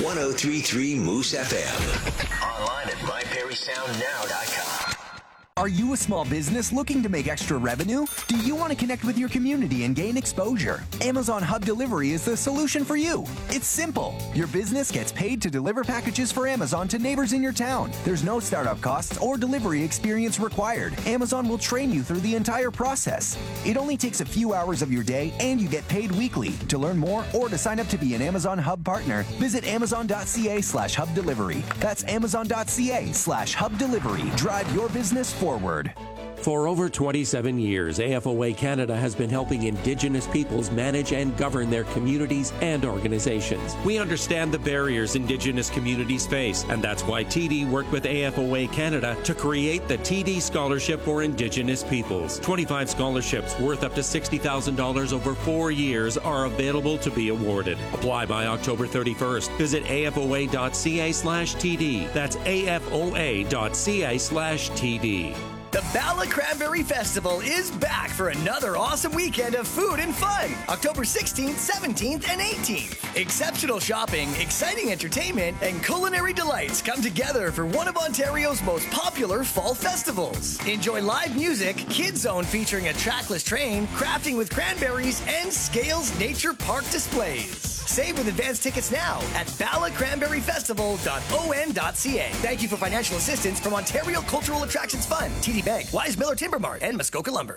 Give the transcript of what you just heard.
1033 Moose FM. Online at myperrysoundnow.com. Are you a small business looking to make extra revenue? Do you want to connect with your community and gain exposure? Amazon Hub Delivery is the solution for you. It's simple. Your business gets paid to deliver packages for Amazon to neighbors in your town. There's no startup costs or delivery experience required. Amazon will train you through the entire process. It only takes a few hours of your day and you get paid weekly. To learn more or to sign up to be an Amazon Hub partner, visit amazon.ca/hub delivery. That's amazon.ca/hub delivery. Drive your business forward. For over 27 years, AFOA Canada has been helping Indigenous peoples manage and govern their communities and organizations. We understand the barriers Indigenous communities face, and that's why TD worked with AFOA Canada to create the TD Scholarship for Indigenous Peoples. 25 scholarships worth up to $60,000 over 4 years are available to be awarded. Apply by October 31st. Visit afoa.ca/TD. That's afoa.ca/TD. The Bala Cranberry Festival is back for another awesome weekend of food and fun. October 16th, 17th, and 18th. Exceptional shopping, exciting entertainment, and culinary delights come together for one of Ontario's most popular fall festivals. Enjoy live music, Kids Zone featuring a trackless train, crafting with cranberries, and Scales Nature Park displays. Save with advance tickets now at balacranberryfestival.on.ca. Thank you for financial assistance from Ontario Cultural Attractions Fund, TD Bank, Wise Miller Timber Mart, and Muskoka Lumber.